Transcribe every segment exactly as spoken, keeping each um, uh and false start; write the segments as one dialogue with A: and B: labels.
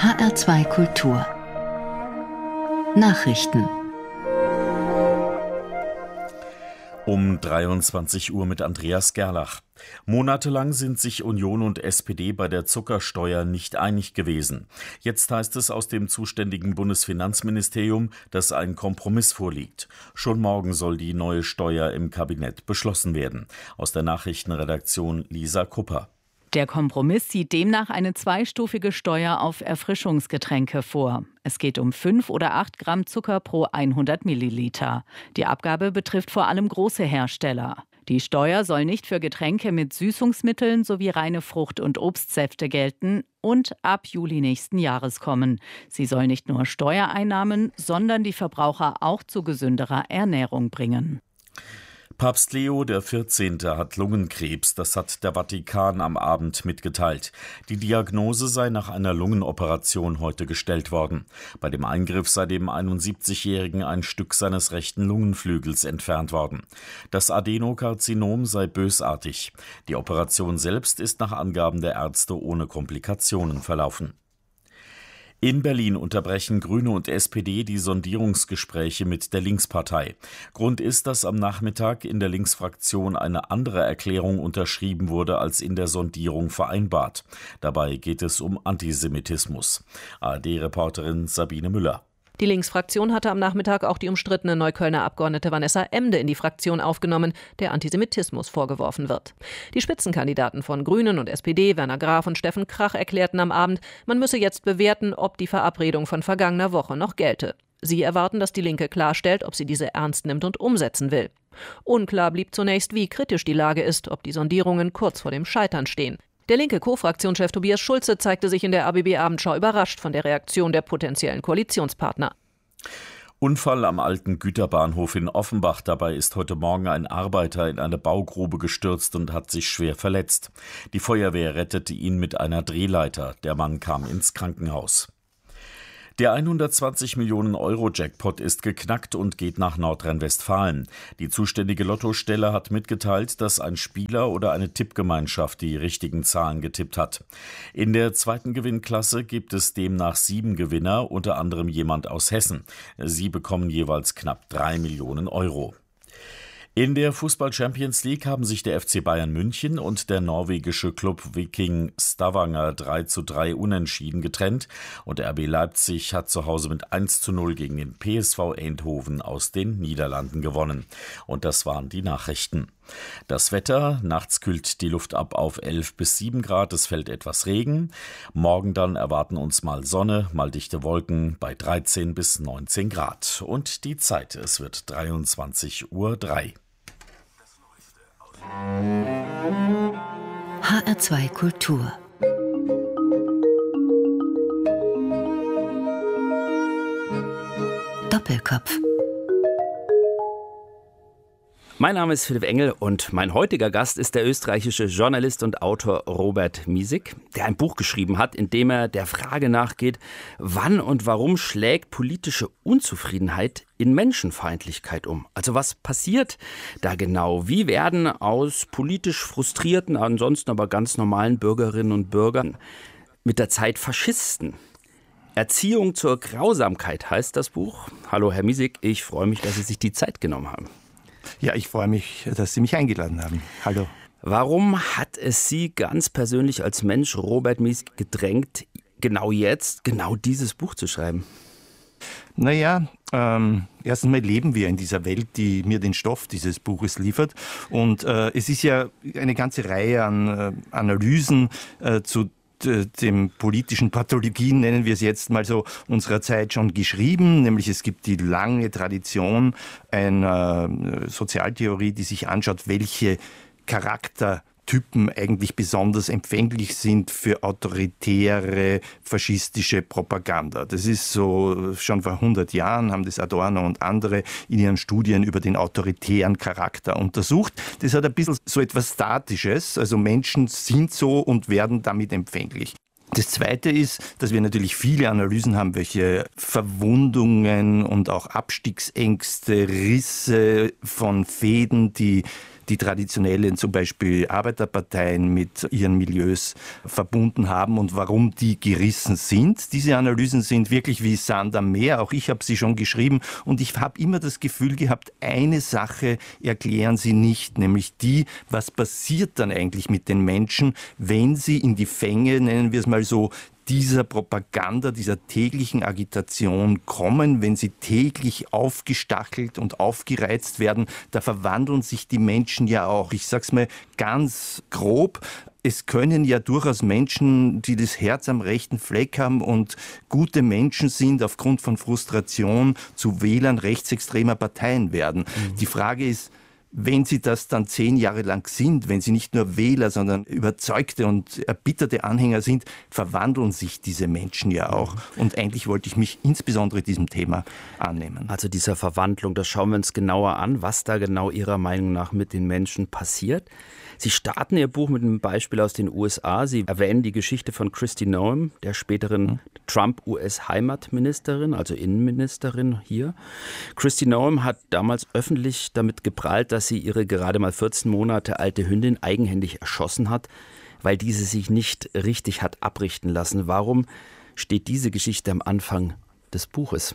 A: H R zwei Kultur Nachrichten
B: Um dreiundzwanzig Uhr mit Andreas Gerlach. Monatelang sind sich Union und S P D bei der Zuckersteuer nicht einig gewesen. Jetzt heißt es aus dem zuständigen Bundesfinanzministerium, dass ein Kompromiss vorliegt. Schon morgen soll die neue Steuer im Kabinett beschlossen werden. Aus der Nachrichtenredaktion Lisa Kupper.
C: Der Kompromiss sieht demnach eine zweistufige Steuer auf Erfrischungsgetränke vor. Es geht um fünf oder acht Gramm Zucker pro hundert Milliliter. Die Abgabe betrifft vor allem große Hersteller. Die Steuer soll nicht für Getränke mit Süßungsmitteln sowie reine Frucht- und Obstsäfte gelten und ab Juli nächsten Jahres kommen. Sie soll nicht nur Steuereinnahmen, sondern die Verbraucher auch zu gesünderer Ernährung bringen.
B: Papst Leo der vierzehnte hat Lungenkrebs, das hat der Vatikan am Abend mitgeteilt. Die Diagnose sei nach einer Lungenoperation heute gestellt worden. Bei dem Eingriff sei dem einundsiebzigjährigen ein Stück seines rechten Lungenflügels entfernt worden. Das Adenokarzinom sei bösartig. Die Operation selbst ist nach Angaben der Ärzte ohne Komplikationen verlaufen. In Berlin unterbrechen Grüne und S P D die Sondierungsgespräche mit der Linkspartei. Grund ist, dass am Nachmittag in der Linksfraktion eine andere Erklärung unterschrieben wurde als in der Sondierung vereinbart. Dabei geht es um Antisemitismus. A R D-Reporterin Sabine Müller.
D: Die Linksfraktion hatte am Nachmittag auch die umstrittene Neuköllner Abgeordnete Vanessa Emde in die Fraktion aufgenommen, der Antisemitismus vorgeworfen wird. Die Spitzenkandidaten von Grünen und S P D, Werner Graf und Steffen Krach, erklärten am Abend, man müsse jetzt bewerten, ob die Verabredung von vergangener Woche noch gelte. Sie erwarten, dass die Linke klarstellt, ob sie diese ernst nimmt und umsetzen will. Unklar blieb zunächst, wie kritisch die Lage ist, ob die Sondierungen kurz vor dem Scheitern stehen. Der linke Co-Fraktionschef Tobias Schulze zeigte sich in der A B B-Abendschau überrascht von der Reaktion der potenziellen Koalitionspartner.
B: Unfall am alten Güterbahnhof in Offenbach. Dabei ist heute Morgen ein Arbeiter in eine Baugrube gestürzt und hat sich schwer verletzt. Die Feuerwehr rettete ihn mit einer Drehleiter. Der Mann kam ins Krankenhaus. Der hundertzwanzig Millionen Euro Jackpot ist geknackt und geht nach Nordrhein-Westfalen. Die zuständige Lottostelle hat mitgeteilt, dass ein Spieler oder eine Tippgemeinschaft die richtigen Zahlen getippt hat. In der zweiten Gewinnklasse gibt es demnach sieben Gewinner, unter anderem jemand aus Hessen. Sie bekommen jeweils knapp drei Millionen Euro. In der Fußball-Champions League haben sich der F C Bayern München und der norwegische Club Viking Stavanger drei zu drei unentschieden getrennt und R B Leipzig hat zu Hause mit eins zu null gegen den P S V Eindhoven aus den Niederlanden gewonnen. Und das waren die Nachrichten. Das Wetter: Nachts kühlt die Luft ab auf elf bis sieben Grad, es fällt etwas Regen. Morgen dann erwarten uns mal Sonne, mal dichte Wolken bei dreizehn bis neunzehn Grad. Und die Zeit: es wird dreiundzwanzig Uhr drei.
A: H R zwei Kultur Doppelkopf.
E: Mein Name ist Philipp Engel und mein heutiger Gast ist der österreichische Journalist und Autor Robert Miesig, der ein Buch geschrieben hat, in dem er der Frage nachgeht, wann und warum schlägt politische Unzufriedenheit in Menschenfeindlichkeit um? Also was passiert da genau? Wie werden aus politisch frustrierten, ansonsten aber ganz normalen Bürgerinnen und Bürgern mit der Zeit Faschisten? Erziehung zur Grausamkeit heißt das Buch. Hallo Herr Miesig, ich freue mich, dass Sie sich die Zeit genommen haben.
F: Ja, ich freue mich, dass Sie mich eingeladen haben. Hallo.
E: Warum hat es Sie ganz persönlich als Mensch, Robert Miesig, gedrängt, genau jetzt, genau dieses Buch zu schreiben?
F: Naja, ähm, erstens mal leben wir in dieser Welt, die mir den Stoff dieses Buches liefert. Und äh, es ist ja eine ganze Reihe an äh, Analysen äh, zu dem politischen Pathologien, nennen wir es jetzt mal so, unserer Zeit schon geschrieben. Nämlich es gibt die lange Tradition einer Sozialtheorie, die sich anschaut, welche Charaktertypen eigentlich besonders empfänglich sind für autoritäre, faschistische Propaganda. Das ist so, schon vor hundert Jahren haben das Adorno und andere in ihren Studien über den autoritären Charakter untersucht. Das hat ein bisschen so etwas Statisches, also Menschen sind so und werden damit empfänglich. Das Zweite ist, dass wir natürlich viele Analysen haben, welche Verwundungen und auch Abstiegsängste, Risse von Fäden, die die traditionellen zum Beispiel Arbeiterparteien mit ihren Milieus verbunden haben und warum die gerissen sind. Diese Analysen sind wirklich wie Sand am Meer. Auch ich habe sie schon geschrieben und ich habe immer das Gefühl gehabt, eine Sache erklären sie nicht, nämlich die, was passiert dann eigentlich mit den Menschen, wenn sie in die Fänge, nennen wir es mal so, dieser Propaganda, dieser täglichen Agitation kommen, wenn sie täglich aufgestachelt und aufgereizt werden, da verwandeln sich die Menschen ja auch. Ich sage es mal ganz grob. Es können ja durchaus Menschen, die das Herz am rechten Fleck haben und gute Menschen sind, aufgrund von Frustration zu Wählern rechtsextremer Parteien werden. Mhm. Die Frage ist, wenn sie das dann zehn Jahre lang sind, wenn sie nicht nur Wähler, sondern überzeugte und erbitterte Anhänger sind, verwandeln sich diese Menschen ja auch. Und eigentlich wollte ich mich insbesondere diesem Thema annehmen.
E: Also dieser Verwandlung, das schauen wir uns genauer an, was da genau Ihrer Meinung nach mit den Menschen passiert. Sie starten Ihr Buch mit einem Beispiel aus den U S A. Sie erwähnen die Geschichte von Kristi Noem, der späteren mhm. Trump-U S-Heimatministerin, also Innenministerin hier. Kristi Noem hat damals öffentlich damit geprahlt, dass sie ihre gerade mal vierzehn Monate alte Hündin eigenhändig erschossen hat, weil diese sich nicht richtig hat abrichten lassen. Warum steht diese Geschichte am Anfang des Buches?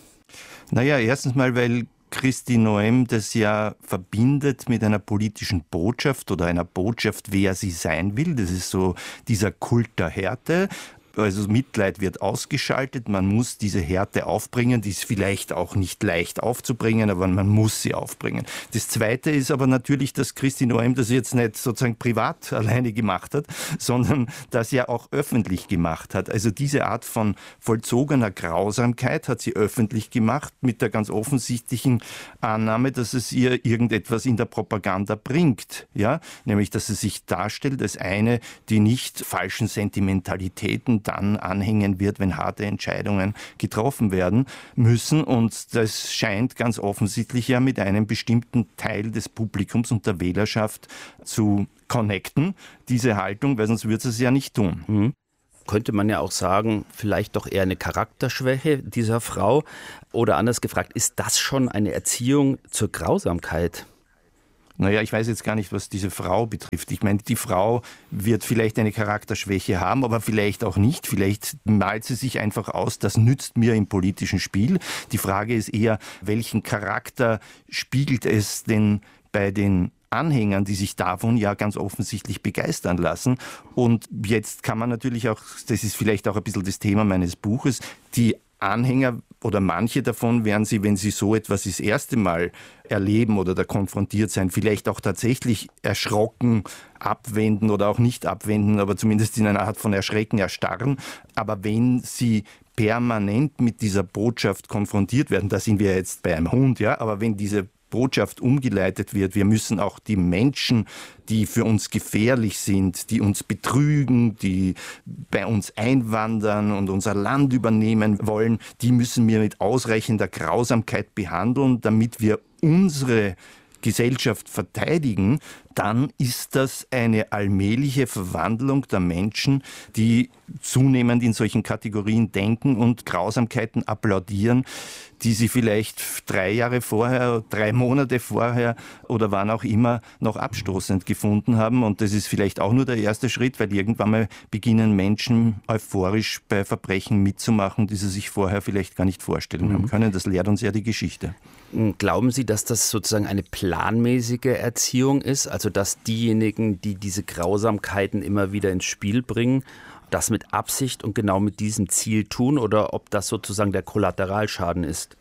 F: Naja, erstens mal, weil Kristi Noem das ja verbindet mit einer politischen Botschaft oder einer Botschaft, wer sie sein will. Das ist so dieser Kult der Härte. Also Mitleid wird ausgeschaltet, man muss diese Härte aufbringen, die ist vielleicht auch nicht leicht aufzubringen, aber man muss sie aufbringen. Das Zweite ist aber natürlich, dass Kristi Noem das jetzt nicht sozusagen privat alleine gemacht hat, sondern das ja auch öffentlich gemacht hat. Also diese Art von vollzogener Grausamkeit hat sie öffentlich gemacht mit der ganz offensichtlichen Annahme, dass es ihr irgendetwas in der Propaganda bringt, ja, nämlich dass sie sich darstellt als eine, die nicht falschen Sentimentalitäten dann anhängen wird, wenn harte Entscheidungen getroffen werden müssen. Und das scheint ganz offensichtlich ja mit einem bestimmten Teil des Publikums und der Wählerschaft zu connecten, diese Haltung, weil sonst würde sie es ja nicht tun.
E: Mhm. Könnte man ja auch sagen, vielleicht doch eher eine Charakterschwäche dieser Frau. Oder anders gefragt, ist das schon eine Erziehung zur Grausamkeit?
F: Naja, ich weiß jetzt gar nicht, was diese Frau betrifft. Ich meine, die Frau wird vielleicht eine Charakterschwäche haben, aber vielleicht auch nicht. Vielleicht malt sie sich einfach aus, das nützt mir im politischen Spiel. Die Frage ist eher, welchen Charakter spiegelt es denn bei den Anhängern, die sich davon ja ganz offensichtlich begeistern lassen. Und jetzt kann man natürlich auch, das ist vielleicht auch ein bisschen das Thema meines Buches, die Anhänger oder manche davon werden sie, wenn sie so etwas das erste Mal erleben oder da konfrontiert sein, vielleicht auch tatsächlich erschrocken abwenden oder auch nicht abwenden, aber zumindest in einer Art von Erschrecken erstarren. Aber wenn sie permanent mit dieser Botschaft konfrontiert werden, da sind wir jetzt bei einem Hund, ja, aber wenn diese Botschaft umgeleitet wird, wir müssen auch die Menschen, die für uns gefährlich sind, die uns betrügen, die bei uns einwandern und unser Land übernehmen wollen, die müssen wir mit ausreichender Grausamkeit behandeln, damit wir unsere Gesellschaft verteidigen, dann ist das eine allmähliche Verwandlung der Menschen, die zunehmend in solchen Kategorien denken und Grausamkeiten applaudieren, die sie vielleicht drei Jahre vorher, drei Monate vorher oder wann auch immer noch abstoßend gefunden haben. Und das ist vielleicht auch nur der erste Schritt, weil irgendwann mal beginnen Menschen euphorisch bei Verbrechen mitzumachen, die sie sich vorher vielleicht gar nicht vorstellen mhm. haben können. Das lehrt uns ja die Geschichte.
E: Glauben Sie, dass das sozusagen eine planmäßige Erziehung ist? Also dass diejenigen, die diese Grausamkeiten immer wieder ins Spiel bringen, das mit Absicht und genau mit diesem Ziel tun oder ob das sozusagen der Kollateralschaden ist?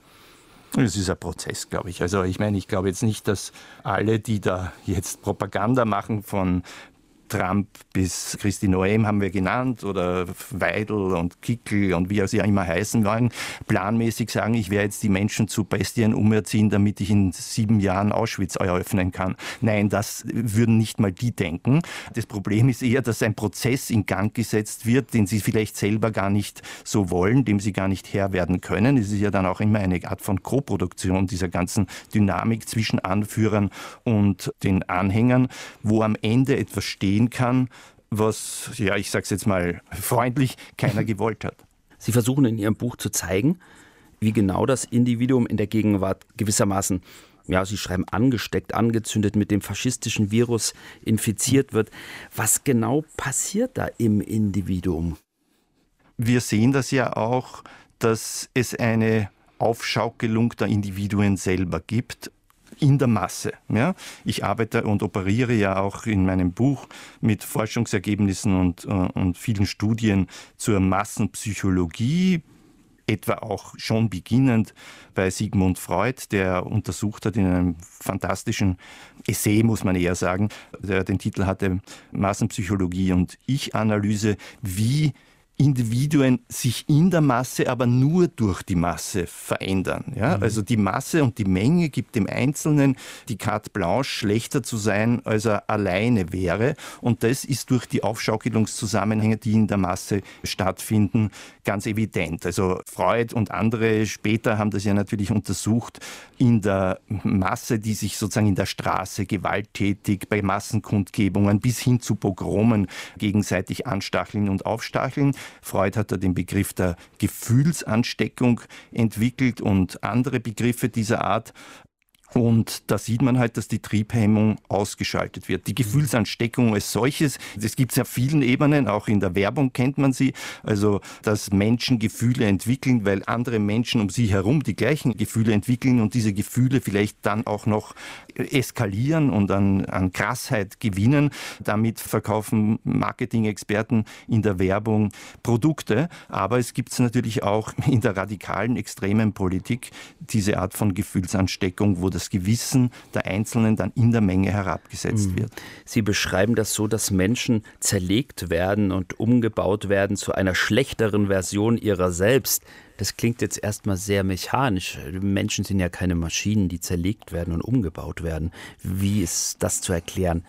F: Es ist ein Prozess, glaube ich. Also ich meine, ich glaube jetzt nicht, dass alle, die da jetzt Propaganda machen von Trump bis Kristi Noem haben wir genannt oder Weidel und Kickl und wie sie ja immer heißen wollen, planmäßig sagen, ich werde jetzt die Menschen zu Bestien umerziehen, damit ich in sieben Jahren Auschwitz eröffnen kann. Nein, das würden nicht mal die denken. Das Problem ist eher, dass ein Prozess in Gang gesetzt wird, den sie vielleicht selber gar nicht so wollen, dem sie gar nicht Herr werden können. Es ist ja dann auch immer eine Art von Koproduktion dieser ganzen Dynamik zwischen Anführern und den Anhängern, wo am Ende etwas steht, kann, was, ja, ich sage es jetzt mal freundlich, keiner gewollt hat.
E: Sie versuchen in Ihrem Buch zu zeigen, wie genau das Individuum in der Gegenwart gewissermaßen ja, Sie schreiben, angesteckt, angezündet, mit dem faschistischen Virus infiziert wird. Was genau passiert da im Individuum?
F: Wir sehen das ja auch, dass es eine Aufschaukelung der Individuen selber gibt. In der Masse. Ja. Ich arbeite und operiere ja auch in meinem Buch mit Forschungsergebnissen und, und vielen Studien zur Massenpsychologie, etwa auch schon beginnend bei Sigmund Freud, der untersucht hat in einem fantastischen Essay, muss man eher sagen, der den Titel hatte Massenpsychologie und Ich-Analyse, wie Individuen sich in der Masse, aber nur durch die Masse verändern. Ja? Mhm. Also die Masse und die Menge gibt dem Einzelnen die Carte Blanche, schlechter zu sein, als er alleine wäre. Und das ist durch die Aufschaukelungszusammenhänge, die in der Masse stattfinden, ganz evident. Also Freud und andere später haben das ja natürlich untersucht, in der Masse, die sich sozusagen in der Straße gewalttätig bei Massenkundgebungen bis hin zu Pogromen gegenseitig anstacheln und aufstacheln. Freud hat da den Begriff der Gefühlsansteckung entwickelt und andere Begriffe dieser Art. Und da sieht man halt, dass die Triebhemmung ausgeschaltet wird. Die Gefühlsansteckung als solches, das gibt es auf vielen Ebenen, auch in der Werbung kennt man sie. Also, dass Menschen Gefühle entwickeln, weil andere Menschen um sie herum die gleichen Gefühle entwickeln und diese Gefühle vielleicht dann auch noch eskalieren und an, an Krassheit gewinnen. Damit verkaufen Marketing-Experten in der Werbung Produkte. Aber es gibt es natürlich auch in der radikalen, extremen Politik diese Art von Gefühlsansteckung, wo das Gewissen der Einzelnen dann in der Menge herabgesetzt wird.
E: Sie beschreiben das so, dass Menschen zerlegt werden und umgebaut werden zu einer schlechteren Version ihrer selbst. Das klingt jetzt erstmal sehr mechanisch. Menschen sind ja keine Maschinen, die zerlegt werden und umgebaut werden. Wie ist das zu erklären?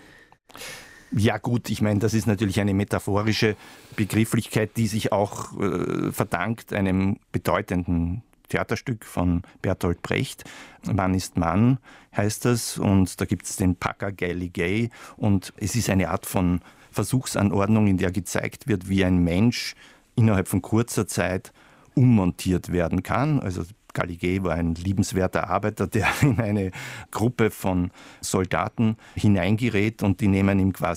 F: Ja gut, ich meine, das ist natürlich eine metaphorische Begrifflichkeit, die sich auch äh, verdankt einem bedeutenden Theaterstück von Bertolt Brecht. Mann ist Mann heißt das und da gibt es den Packergeili-Gay und es ist eine Art von Versuchsanordnung, in der gezeigt wird, wie ein Mensch innerhalb von kurzer Zeit ummontiert werden kann. Also Galligay war ein liebenswerter Arbeiter, der in eine Gruppe von Soldaten hineingerät und die nehmen ihm quasi